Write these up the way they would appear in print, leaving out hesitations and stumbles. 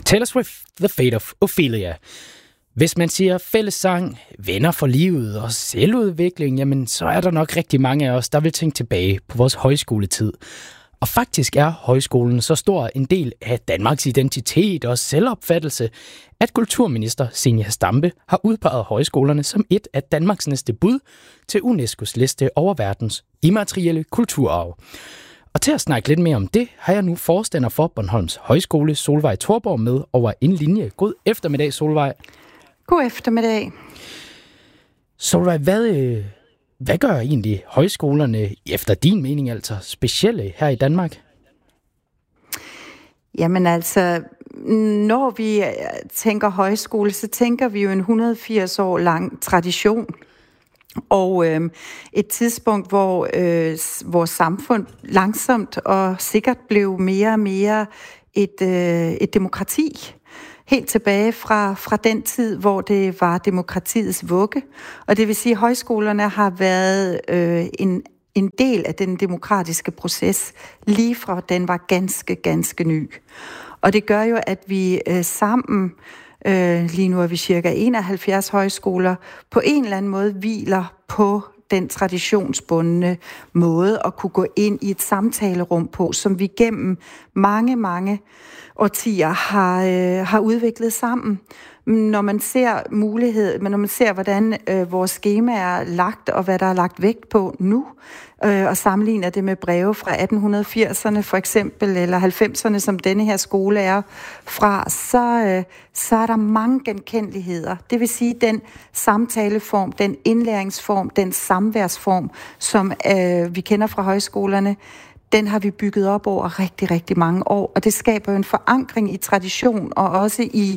Taylor Swift, The Fate of Ophelia. Hvis man siger fællessang, venner for livet og selvudvikling, jamen så er der nok rigtig mange af os, der vil tænke tilbage på vores højskoletid. Og faktisk er højskolen så stor en del af Danmarks identitet og selvopfattelse, at kulturminister Zenia Stampe har udpeget højskolerne som et af Danmarks næste bud til UNESCO's liste over verdens immaterielle kulturarv. Og til at snakke lidt mere om det, har jeg nu forstander for Bornholms Højskole, Solvej Thorborg, med over en linje. God eftermiddag, Solvej. God eftermiddag. Solvej, hvad gør egentlig højskolerne, efter din mening altså, specielle her i Danmark? Jamen altså, når vi tænker højskole, så tænker vi jo en 180 år lang tradition. Og et tidspunkt, hvor vores samfund langsomt og sikkert blev mere og mere et demokrati. Helt tilbage fra den tid, hvor det var demokratiets vugge. Og det vil sige, at højskolerne har været en del af den demokratiske proces, lige fra den var ganske ny. Og det gør jo, at vi sammen, lige nu er vi cirka 71 højskoler, på en eller anden måde hviler på den traditionsbundne måde at kunne gå ind i et samtalerum på, som vi gennem mange årtier har udviklet sammen. Når man ser hvordan vores skema er lagt, og hvad der er lagt vægt på nu, og sammenligner det med breve fra 1880'erne for eksempel, eller 90'erne, som denne her skole er fra, så er der mange genkendeligheder. Det vil sige, den samtaleform, den indlæringsform, den samværsform, som vi kender fra højskolerne, den har vi bygget op over rigtig mange år, og det skaber jo en forankring i tradition, og også i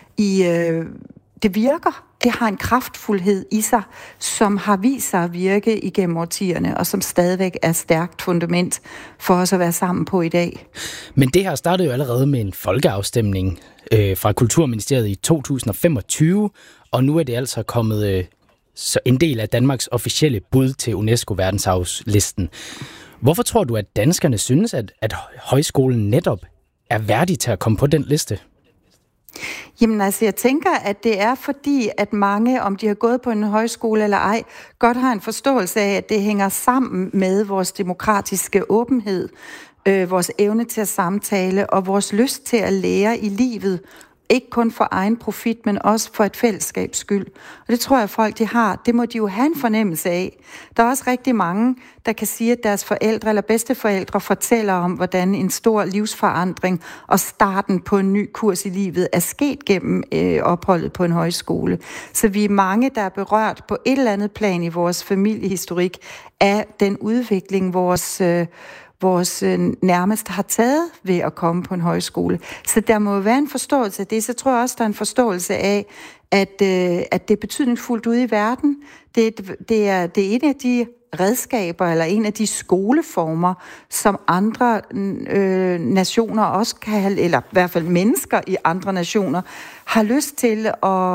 det virker. Det har en kraftfuldhed i sig, som har vist sig at virke igennem årtierne, og som stadigvæk er stærkt fundament for os at være sammen på i dag. Men det her startede jo allerede med en folkeafstemning fra Kulturministeriet i 2025, og nu er det altså kommet en del af Danmarks officielle bud til UNESCO-verdensarvslisten. Hvorfor tror du, at danskerne synes, at højskolen netop er værdig til at komme på den liste? Jamen altså, jeg tænker, at det er fordi, at mange, om de har gået på en højskole eller ej, godt har en forståelse af, at det hænger sammen med vores demokratiske åbenhed, vores evne til at samtale og vores lyst til at lære i livet. Ikke kun for egen profit, men også for et fællesskabs skyld. Og det tror jeg, folk de har. Det må de jo have en fornemmelse af. Der er også rigtig mange, der kan sige, at deres forældre eller bedsteforældre fortæller om, hvordan en stor livsforandring og starten på en ny kurs i livet er sket gennem opholdet på en højskole. Så vi er mange, der er berørt på et eller andet plan i vores familiehistorik af den udvikling, vores nærmeste har taget ved at komme på en højskole. Så der må jo være en forståelse af det. Så tror jeg også, der er en forståelse af, at det er betydningsfuldt ude i verden. Det er en af de redskaber, eller en af de skoleformer, som andre nationer også kan have, eller i hvert fald mennesker i andre nationer, har lyst til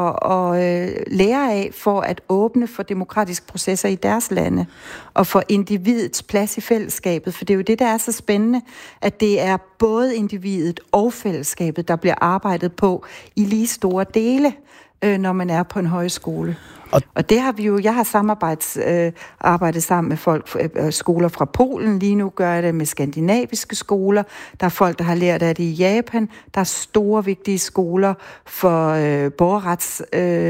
at lære af for at åbne for demokratiske processer i deres lande, og for individets plads i fællesskabet. For det er jo det, der er så spændende, at det er både individet og fællesskabet, der bliver arbejdet på i lige store dele, når man er på en højskole. Og det har vi jo, jeg har arbejdet sammen med folk, skoler fra Polen, lige nu gør jeg det med skandinaviske skoler, der er folk, der har lært af det i Japan, der er store vigtige skoler for borgerrets,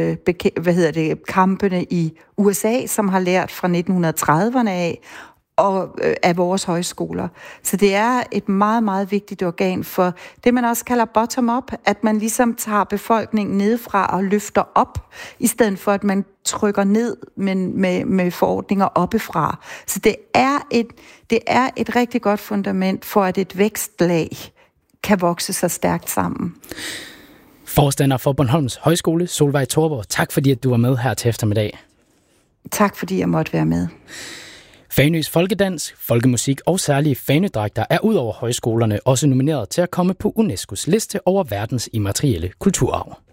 kampene i USA, som har lært fra 1930'erne af, og af vores højskoler. Så det er et meget vigtigt organ for det, man også kalder bottom-up, at man ligesom tager befolkningen nedefra og løfter op, i stedet for at man trykker ned med forordninger oppefra. Så det er et rigtig godt fundament for, at et vækstlag kan vokse så stærkt sammen. Forstander for Bornholms Højskole, Solvej Thorborg. Tak fordi, at du var med her til eftermiddag. Tak fordi jeg måtte være med. Fanøs folkedans, folkemusik og særlige fanedragter er ud over højskolerne også nomineret til at komme på UNESCO's liste over verdens immaterielle kulturarv.